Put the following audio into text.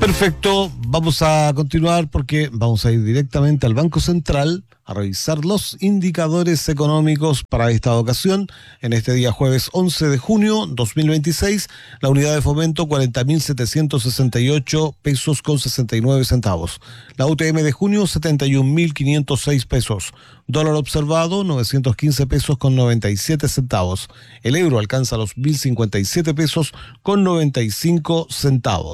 Perfecto, vamos a continuar porque vamos a ir directamente al Banco Central a revisar los indicadores económicos para esta ocasión. En este día jueves 11 de junio 2026, la unidad de fomento 40.768 pesos con 69 centavos. La UTM de junio 71.506 pesos. Dólar observado 915 pesos con 97 centavos. El euro alcanza los 1.057 pesos con 95 centavos.